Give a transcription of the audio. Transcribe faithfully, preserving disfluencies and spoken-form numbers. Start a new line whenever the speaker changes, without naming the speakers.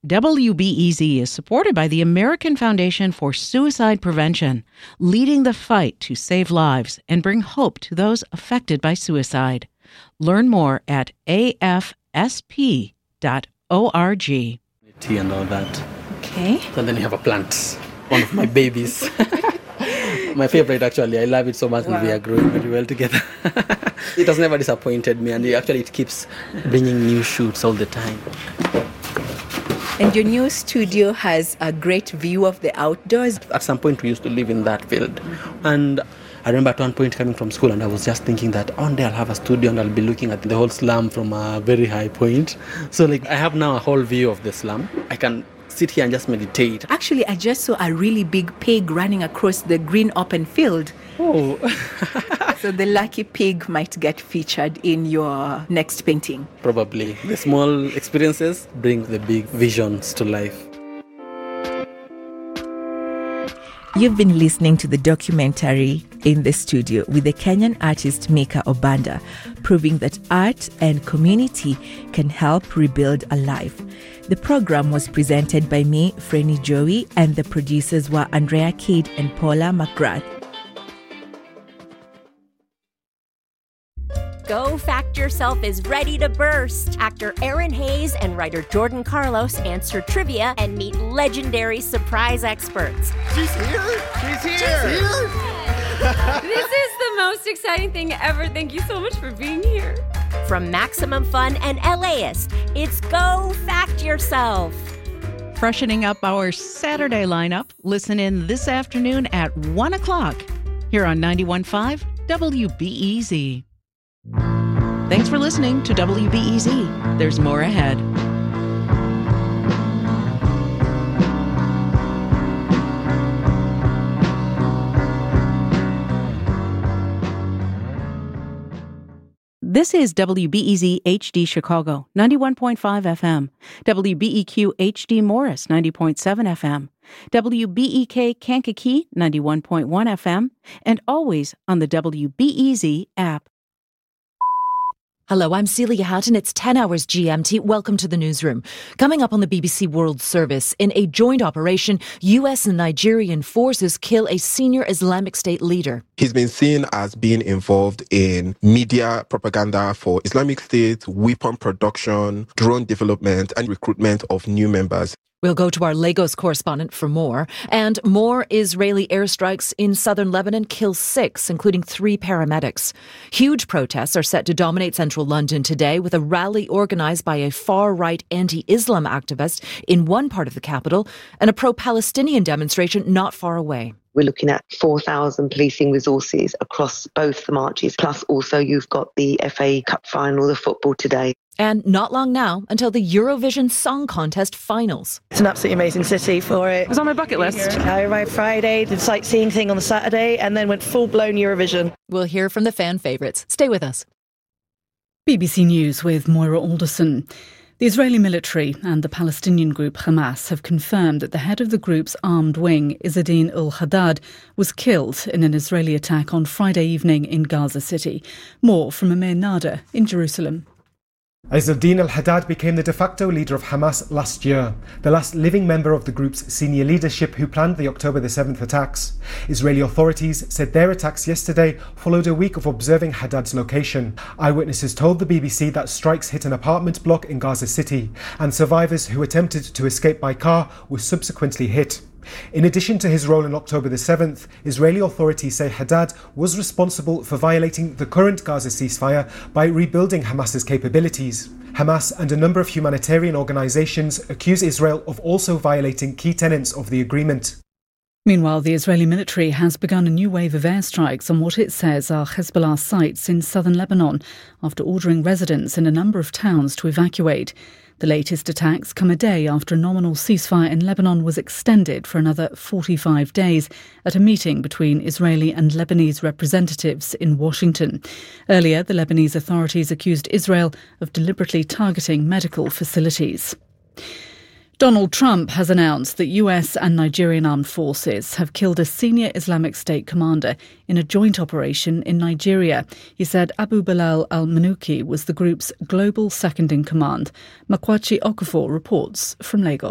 W B E Z is supported by the American Foundation for Suicide Prevention, leading the fight to save lives and bring hope to those affected by suicide. Learn more at A F S P dot org.
Tea and all that.
Okay.
And then you have a plant, one of my babies. My favorite, actually. I love it so much. Wow. And we are growing very well together. It has never disappointed me, and actually it keeps bringing new shoots all the time.
And your new studio has a great view of the outdoors.
At some point, we used to live in that field. Mm-hmm. And I remember at one point coming from school, and I was just thinking that one day I'll have a studio and I'll be looking at the whole slum from a very high point. So like I have now a whole view of the slum. I can sit here and just meditate.
Actually, I just saw a really big pig running across the green open field.
Oh.
So the lucky pig might get featured in your next painting.
Probably. The small experiences bring the big visions to life.
You've been listening to the documentary In the Studio with the Kenyan artist Mika Obanda, proving that art and community can help rebuild a life. The program was presented by me, Freni Joey, and the producers were Andrea Kidd and Paula McGrath.
Go Fact Yourself is ready to burst. Actor Aaron Hayes and writer Jordan Carlos answer trivia and meet legendary surprise experts.
She's here! She's here! She's here!
This is the most exciting thing ever. Thank you so much for being here.
From Maximum Fun and LAist, it's Go Fact Yourself.
Freshening up our Saturday lineup, listen in this afternoon at one o'clock here on ninety-one point five W B E Z. Thanks for listening to W B E Z. There's more ahead. This is W B E Z H D Chicago, ninety-one point five F M, W B E Q H D Morris, ninety point seven F M, W B E K Kankakee, ninety-one point one F M, and always on the W B E Z app.
Hello, I'm Celia Hatton. It's ten hours G M T. Welcome to the newsroom. Coming up on the B B C World Service, in a joint operation, U S and Nigerian forces kill a senior Islamic State leader.
He's been seen as being involved in media propaganda for Islamic State, weapon production, drone development, and recruitment of new members.
We'll go to our Lagos correspondent for more. And more Israeli airstrikes in southern Lebanon kill six, including three paramedics. Huge protests are set to dominate central London today, with a rally organised by a far-right anti-Islam activist in one part of the capital and a pro-Palestinian demonstration not far away.
We're looking at four thousand policing resources across both the marches. Plus also you've got the F A Cup final, the football today.
And not long now until the Eurovision Song Contest finals.
It's an absolutely amazing city for it.
It was on my bucket list.
I arrived Friday, did sightseeing thing on the Saturday, and then went full-blown Eurovision.
We'll hear from the fan favourites. Stay with us.
B B C News with Moira Alderson. The Israeli military and the Palestinian group Hamas have confirmed that the head of the group's armed wing, Izzadin al-Haddad, was killed in an Israeli attack on Friday evening in Gaza City. More from Amir Nader in Jerusalem.
Izzadin al-Haddad became the de facto leader of Hamas last year, the last living member of the group's senior leadership who planned the October the seventh attacks. Israeli authorities said their attacks yesterday followed a week of observing Haddad's location. Eyewitnesses told the B B C that strikes hit an apartment block in Gaza City, and survivors who attempted to escape by car were subsequently hit. In addition to his role on October the seventh, Israeli authorities say Haddad was responsible for violating the current Gaza ceasefire by rebuilding Hamas's capabilities. Hamas and a number of humanitarian organisations accuse Israel of also violating key tenets of the agreement.
Meanwhile, the Israeli military has begun a new wave of airstrikes on what it says are Hezbollah sites in southern Lebanon, after ordering residents in a number of towns to evacuate. The latest attacks come a day after a nominal ceasefire in Lebanon was extended for another forty-five days at a meeting between Israeli and Lebanese representatives in Washington. Earlier, the Lebanese authorities accused Israel of deliberately targeting medical facilities. Donald Trump has announced that U S and Nigerian armed forces have killed a senior Islamic State commander in a joint operation in Nigeria. He said Abu Bilal al-Manuki was the group's global second-in-command. Makwachi Okafor reports from Lagos.